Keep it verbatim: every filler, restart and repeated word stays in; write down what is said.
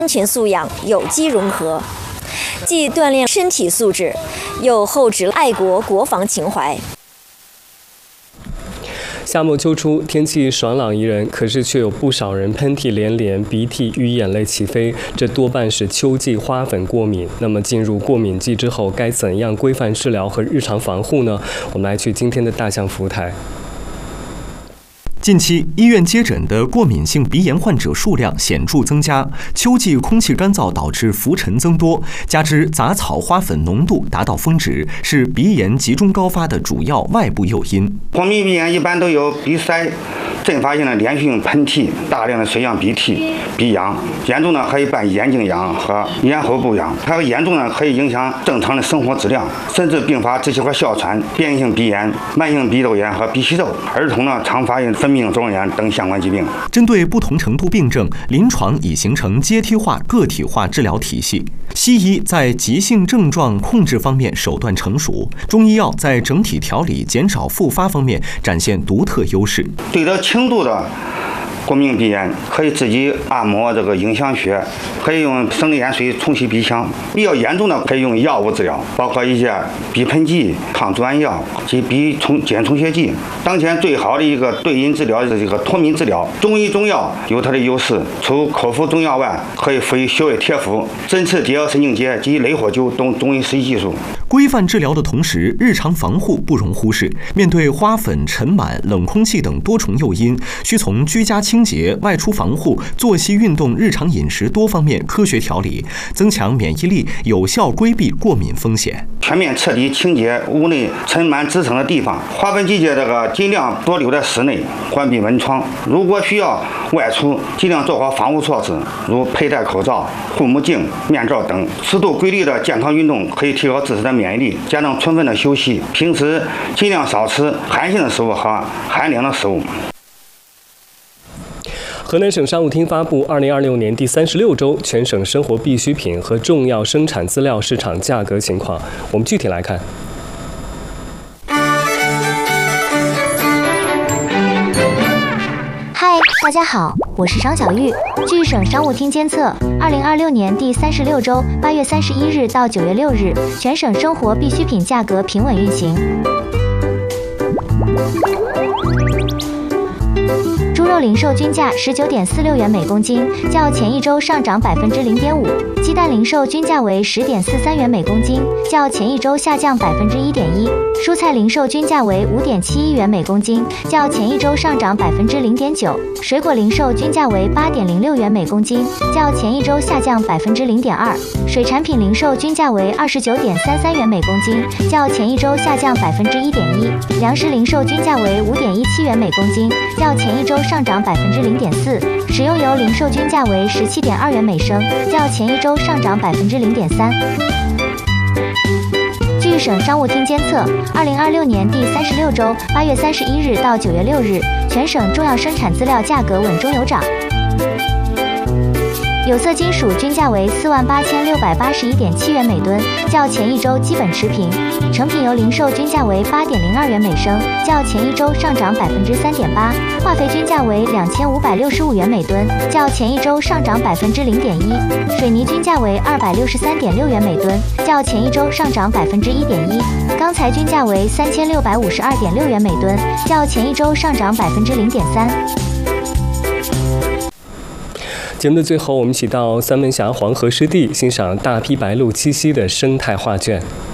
群素养有机融合，既锻炼身体素质，又厚植爱国国防情怀。 夏末秋初，天气爽朗宜人，可是却有不少人喷嚏连连，鼻涕与眼泪齐飞，这多半是秋季花粉过敏。那么进入过敏季之后，该怎样规范治疗和日常防护呢？我们来去今天的大象服务台。 近期，医院接诊的过敏性鼻炎患者数量显著增加。秋季空气干燥导致浮尘增多，加之杂草花粉浓度达到峰值，是鼻炎集中高发的主要外部诱因。 过敏鼻炎一般都有鼻塞、阵发性的连续性喷嚏、大量的水样鼻涕、鼻痒，严重呢可以伴眼睛痒和咽喉部痒，还有严重呢可以影响正常的生活质量，甚至并发支气管哮喘、变异性鼻炎、慢性鼻窦炎和鼻息肉。儿童呢常发现分泌性中耳炎等相关疾病。 针对不同程度病症，临床已形成阶梯化、个体化治疗体系。西医在急性症状控制方面手段成熟，中医药在整体调理、减少复发方面展现独特优势。 对着轻度的过敏鼻炎，可以自己按摩这个影响穴，可以用生理盐水冲洗鼻腔。比较严重的可以用药物治疗，包括一些鼻喷剂、抗组胺药及鼻充减充血剂。当前最好的一个对因治疗的这个脱敏治疗，中医中药有它的优势，除口服中药外，可以辅以穴位贴敷、针刺解药神经节及雷火灸等中医实际技术。 规范治疗的同时，日常防护不容忽视。面对花粉、尘螨、冷空气等多重诱因，需从居家清洁、外出防护、作息运动、日常饮食多方面科学调理，增强免疫力，有效规避过敏风险。 全面彻底清洁屋内尘螨滋生的地方，花粉季节这个尽量多留在室内，关闭门窗。如果需要外出，尽量做好防护措施，如佩戴口罩、护目镜、面罩等。适度规律的健康运动可以提高自身的免疫力，加上充分的休息。平时尽量少吃寒性的食物和寒凉的食物。 河南省商务厅发布二零二六年第三十六周全省生活必需品和重要生产资料市场价格情况。我们具体来看。 嗨，大家好，我是张小玉。据省商务厅监测，二零二六年第三十六周八月三十一日到九月六日，全省生活必需品价格平稳运行。猪肉零售均价十九点四六元每公斤，较前一周上涨百分之零点五。鸡蛋零售均价为十点四三元每公斤，较前一周下降百分之一点一。蔬菜零售均价为五点七一元每公斤，较前一周上涨百分之零点九。水果零售均价为八点零六元每公斤，较前一周下降百分之零点二。水产品零售均价为二十九点三三元每公斤，较前一周下降百分之一点一。粮食零售均价为五点一七元每公斤，较前一周上涨百分之零点四。食用油零售均价为十七点二元每升，较前一周上涨百分之零点三。据省商务厅监测，二零二六年第三十六周八月三十一日到九月六日，全省重要生产资料价格稳中有涨。有色金属均价为四万八千六百八十一点七元每吨，较前一周基本持平。成品油零售均价为八点零二元每升，较前一周上涨百分之三点八。化肥均价为两千五百六十五元每吨，较前一周上涨百分之零点一。水泥均价为二百六十三点六元每吨，较前一周上涨百分之一点一。钢材均价为三千六百五十二点六元每吨，较前一周上涨百分之零点三。 节目的最后，我们一起到三门峡黄河湿地欣赏大批白鹭栖息的生态画卷。